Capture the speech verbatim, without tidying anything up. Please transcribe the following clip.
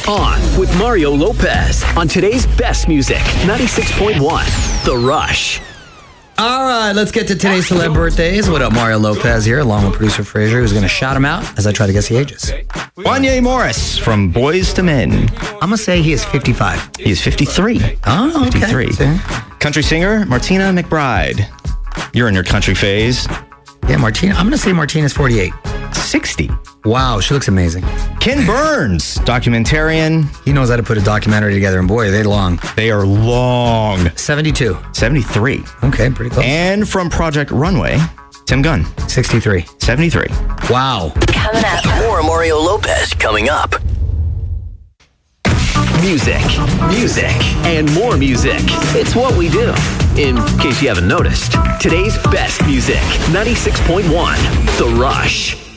On with Mario Lopez on today's best music, ninety-six point one, The Rush. All right, let's get to today's celeb birthdays. What up, Mario Lopez here, along with producer Fraser, who's going to shout him out as I try to guess the ages. Wanye Morris from Boys to Men. I'm going to say he is fifty-five. He is fifty-three. Oh, okay. fifty-three. See? Country singer Martina McBride. You're in your country phase. Yeah, Martina. I'm going to say Martina's forty-eight. sixty. Wow, she looks amazing. Ken Burns, documentarian. He knows how to put a documentary together, and boy, are they long. They are long. seventy-two. seventy-three. Okay, pretty close. And from Project Runway, Tim Gunn. sixty-three. seventy-three. Wow. Coming up. More Mario Lopez coming up. Music, music, and more music. It's what we do. In case you haven't noticed, today's best music, ninety-six point one, The Rush.